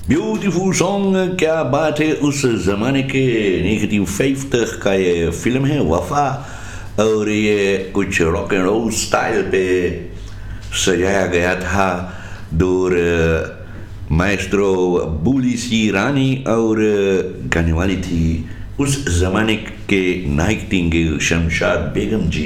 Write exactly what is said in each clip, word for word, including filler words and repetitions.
Beautiful song, क्या बात है। उस जमाने के उन्नीस सौ पचास का ये फिल्म है वफा, और ये कुछ रॉक एंड रोल स्टाइल पे सजाया गया था। दूर माएस्ट्रो बूली सी रानी और गाने वाली थी उस जमाने के नाइटिंगेल शमशाद बेगम जी।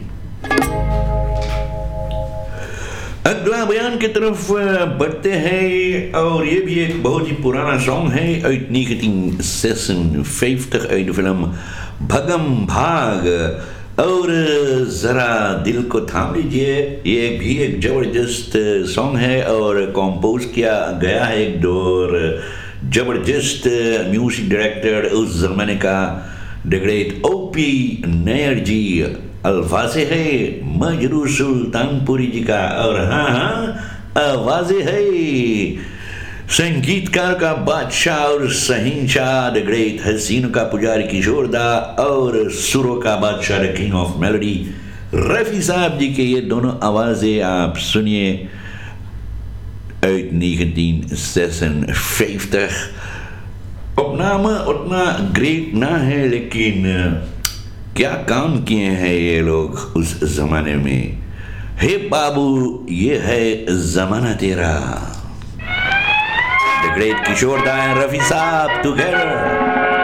अगला बयान की तरफ बढ़ते हैं, और ये भी एक बहुत ही पुराना सॉन्ग है। uit negentien zesenvijftig uit de film भगम भाग। और ज़रा दिल को थाम लीजिए, ये भी एक ज़बरदस्त सॉन्ग है और कंपोज किया गया है एक दौर ज़बरदस्त म्यूजिक डायरेक्टर उस ज़माने का the great O P Nayyar जी। अल्फाज़े है मजरू सुल्तानपुरी जी का, और हाँ हाँ आवाज़े है संगीतकार का बादशाह और शहंशाह द ग्रेट हसीन का पुजारी किशोर दा, और सुरों का बादशाह the king of melody Rafi साहब जी के। ये दोनों आवाज़ें आप सुनिए uit negentien zesenvijftig। opname उतना ग्रेट ना है, लेकिन क्या काम किए हैं ये लोग उस जमाने में। हे बाबू ये है जमाना तेरा। The great Kishore Da and Rafi Saab together.